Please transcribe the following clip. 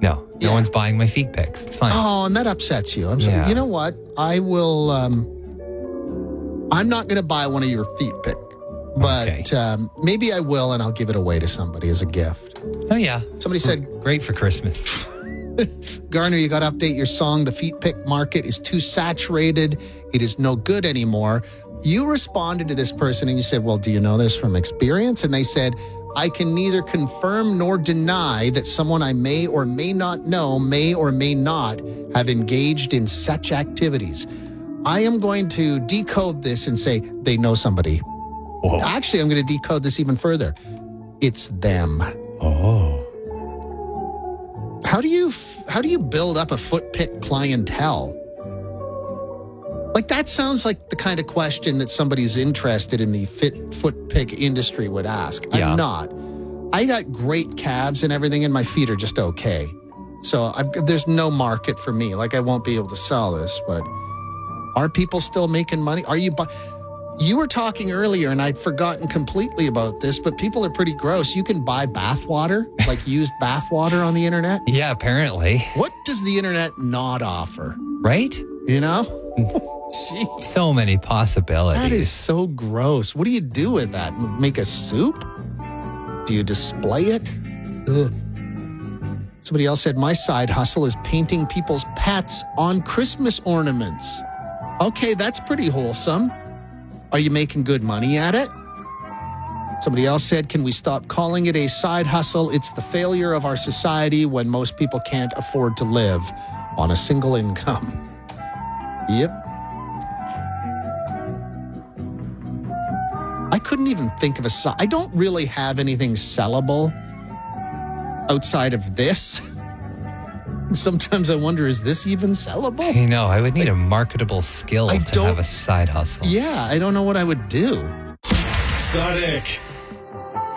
No one's buying my feet pics. It's fine. Oh, and that upsets you. I'm sorry. Yeah. You know what? I will. I'm not going to buy one of your feet pic, but maybe I will, and I'll give it away to somebody as a gift. Oh, yeah. Somebody said, great for Christmas. Garner, you got to update your song. The feet pic market is too saturated. It is no good anymore. You responded to this person and you said, well, do you know this from experience? And they said, I can neither confirm nor deny that someone I may or may not know may or may not have engaged in such activities. I am going to decode this and say they know somebody. Whoa. Actually, I'm going to decode this even further. It's them. Oh. How do you build up a foot pick clientele? Like, that sounds like the kind of question that somebody who's interested in the foot pick industry would ask. Yeah. I'm not. I got great calves and everything, and my feet are just okay. So there's no market for me. Like, I won't be able to sell this, but are people still making money? Are you... You were talking earlier, and I'd forgotten completely about this, but people are pretty gross. You can buy bath water, like used bath water on the internet. Yeah, apparently. What does the internet not offer? Right? You know? Jeez. So many possibilities. That is so gross. What do you do with that? Make a soup? Do you display it? Ugh. Somebody else said, my side hustle is painting people's pets on Christmas ornaments. Okay, that's pretty wholesome. Are you making good money at it? Somebody else said, can we stop calling it a side hustle? It's the failure of our society when most people can't afford to live on a single income. Yep. I couldn't even think of I don't really have anything sellable outside of this. Sometimes I wonder, is this even sellable? I know. I would need a marketable skill to have a side hustle. Yeah, I don't know what I would do. Sonic.